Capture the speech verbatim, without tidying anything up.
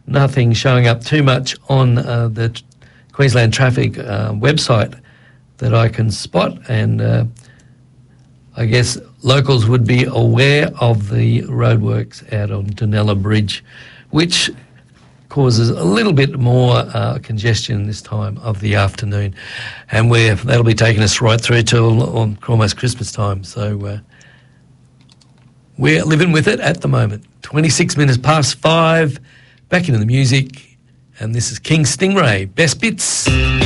nothing showing up too much on uh, the t- Queensland Traffic uh, website that I can spot, and uh, I guess locals would be aware of the roadworks out on Dunella Bridge, which causes a little bit more uh, congestion this time of the afternoon, and we're, that'll be taking us right through till almost Christmas time. So uh, we're living with it at the moment. twenty-six minutes past five, back into the music, and this is King Stingray, Best Bits.